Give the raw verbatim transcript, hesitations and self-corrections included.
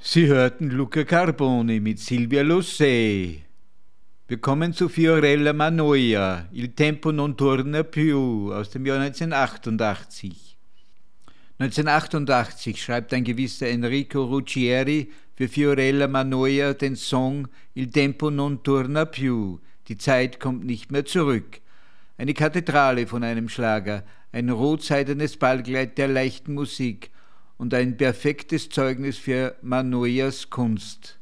Sie hörten Luca Carboni mit Silvia Lo Sei. Wir kommen zu Fiorella Mannoia, Il tempo non torna più aus dem Jahr neunzehnhundertachtundachtzig. neunzehnhundertachtundachtzig schreibt ein gewisser Enrico Ruggieri für Fiorella Mannoia den Song Il tempo non torna più, die Zeit kommt nicht mehr zurück. Eine Kathedrale von einem Schlager, ein rotseidenes Ballkleid der leichten Musik und ein perfektes Zeugnis für Mannoias Kunst.